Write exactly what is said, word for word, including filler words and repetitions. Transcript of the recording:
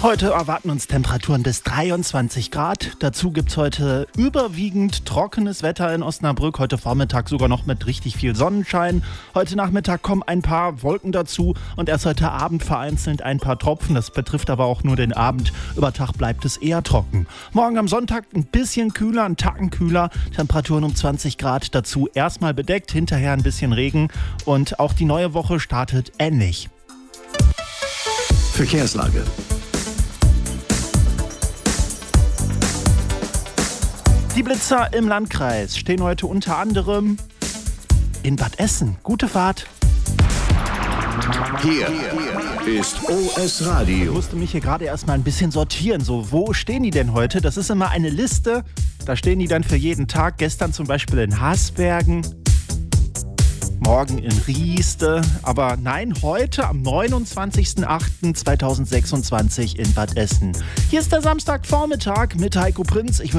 Heute erwarten uns Temperaturen bis dreiundzwanzig Grad. Dazu gibt es heute überwiegend trockenes Wetter in Osnabrück. Heute Vormittag sogar noch mit richtig viel Sonnenschein. Heute Nachmittag kommen ein paar Wolken dazu und erst heute Abend vereinzelt ein paar Tropfen. Das betrifft aber auch nur den Abend. Über Tag bleibt es eher trocken. Morgen am Sonntag ein bisschen kühler, ein Tacken kühler. Temperaturen um zwanzig Grad. Dazu erstmal bedeckt, hinterher ein bisschen Regen. Und auch die neue Woche startet ähnlich. Verkehrslage. Die Blitzer im Landkreis stehen heute unter anderem in Bad Essen. Gute Fahrt. Hier ist O S Radio. Ich musste mich hier gerade erstmal ein bisschen sortieren. So, wo stehen die denn heute? Das ist immer eine Liste. Da stehen die dann für jeden Tag. Gestern zum Beispiel in Hasbergen. Morgen in Rieste. Aber nein, heute am neunundzwanzigsten achten zweitausendsechsundzwanzig in Bad Essen. Hier ist der Samstagvormittag mit Heiko Prinz. Ich